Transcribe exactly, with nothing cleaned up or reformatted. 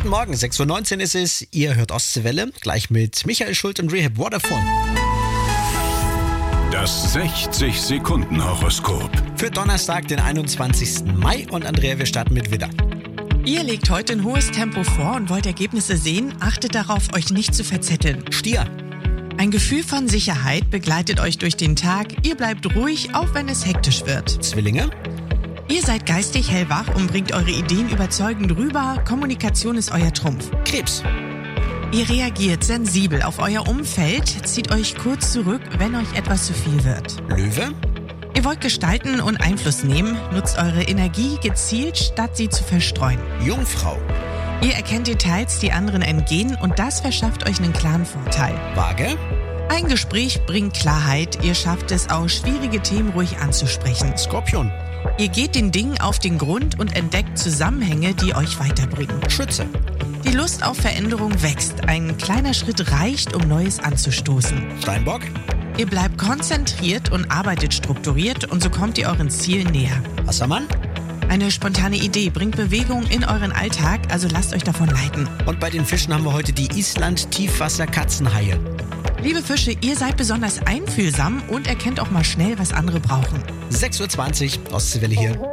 Guten Morgen, sechs Uhr neunzehn ist es. Ihr hört Ostseewelle, gleich mit Michael Schult und Rehab Waterfall. Das sechzig-Sekunden-Horoskop. Für Donnerstag, den einundzwanzigsten Mai. Und Andrea, wir starten mit Widder. Ihr legt heute ein hohes Tempo vor und wollt Ergebnisse sehen. Achtet darauf, euch nicht zu verzetteln. Stier. Ein Gefühl von Sicherheit begleitet euch durch den Tag. Ihr bleibt ruhig, auch wenn es hektisch wird. Zwillinge. Ihr seid geistig hellwach und bringt eure Ideen überzeugend rüber. Kommunikation ist euer Trumpf. Krebs. Ihr reagiert sensibel auf euer Umfeld, zieht euch kurz zurück, wenn euch etwas zu viel wird. Löwe. Ihr wollt gestalten und Einfluss nehmen, nutzt eure Energie gezielt, statt sie zu verstreuen. Jungfrau. Ihr erkennt Details, die anderen entgehen, und das verschafft euch einen klaren Vorteil. Waage. Ein Gespräch bringt Klarheit, ihr schafft es auch, schwierige Themen ruhig anzusprechen. Skorpion. Ihr geht den Dingen auf den Grund und entdeckt Zusammenhänge, die euch weiterbringen. Schütze. Die Lust auf Veränderung wächst. Ein kleiner Schritt reicht, um Neues anzustoßen. Steinbock. Ihr bleibt konzentriert und arbeitet strukturiert, und so kommt ihr euren Zielen näher. Wassermann. Eine spontane Idee bringt Bewegung in euren Alltag, also lasst euch davon leiten. Und bei den Fischen haben wir heute die Island-Tiefwasser-Katzenhaie. Liebe Fische, ihr seid besonders einfühlsam und erkennt auch mal schnell, was andere brauchen. sechs Uhr zwanzig, Ostseewelle hier.